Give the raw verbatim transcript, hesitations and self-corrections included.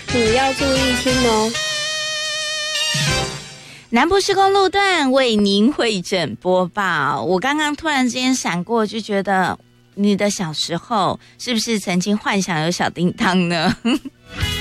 你要注意听哦。 南部施工路段为您会诊播报。我刚刚突然之间闪过，就觉得你的小时候是不是曾经幻想有小叮当呢？